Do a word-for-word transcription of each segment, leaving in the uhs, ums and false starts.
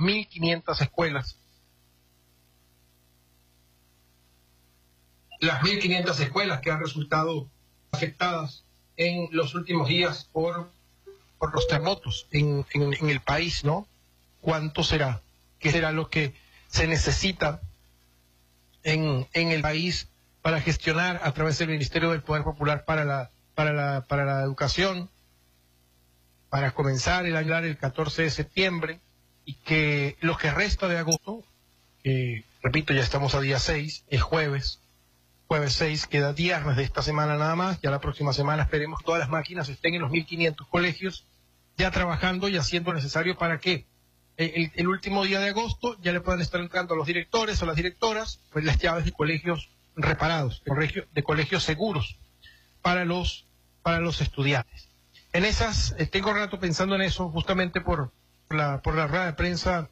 mil quinientas escuelas. Las mil quinientas escuelas que han resultado afectadas en los últimos días por, por los terremotos en, en, en el país, ¿no? ¿Cuánto será? ¿Qué será lo que se necesita en, en el país para gestionar a través del Ministerio del Poder Popular para la, para la, para la educación, para comenzar el año el catorce de septiembre, y que lo que resta de agosto, que repito, ya estamos a día seis, es jueves, jueves seis, queda viernes de esta semana nada más, ya la próxima semana esperemos que todas las máquinas estén en los mil quinientos colegios, ya trabajando y haciendo lo necesario para que el, el último día de agosto ya le puedan estar entrando a los directores o las directoras pues las llaves de colegios reparados, de colegios, de colegios seguros para los, para los estudiantes. En esas, eh, tengo rato pensando en eso, justamente por la, por la rueda de prensa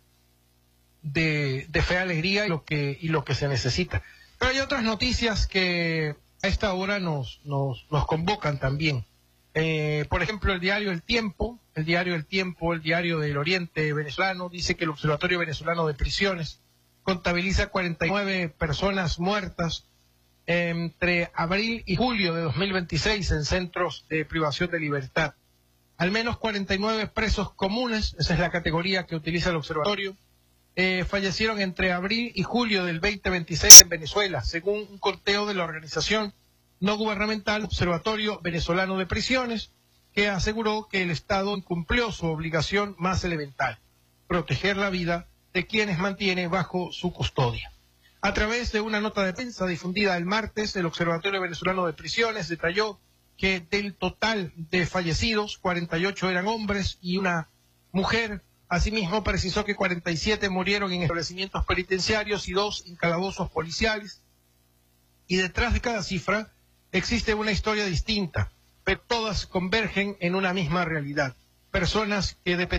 de, de Fe y Alegría y lo que, y lo que se necesita. Pero hay otras noticias que a esta hora nos, nos, nos convocan también. Eh, por ejemplo, el diario El Tiempo, el diario El Tiempo, el diario del Oriente venezolano, dice que el Observatorio Venezolano de Prisiones contabiliza cuarenta y nueve personas muertas entre abril y julio de dos mil veintiséis en centros de privación de libertad. Al menos cuarenta y nueve presos comunes, esa es la categoría que utiliza el observatorio, eh, fallecieron entre abril y julio del veinte veintiséis en Venezuela, según un conteo de la organización no gubernamental Observatorio Venezolano de Prisiones, que aseguró que el Estado incumplió su obligación más elemental, proteger la vida de quienes mantiene bajo su custodia. A través de una nota de prensa difundida el martes, el Observatorio Venezolano de Prisiones detalló que del total de fallecidos, cuarenta y ocho eran hombres y una mujer. Asimismo, precisó que cuarenta y siete murieron en establecimientos penitenciarios y dos en calabozos policiales. Y detrás de cada cifra existe una historia distinta, pero todas convergen en una misma realidad. Personas que dependen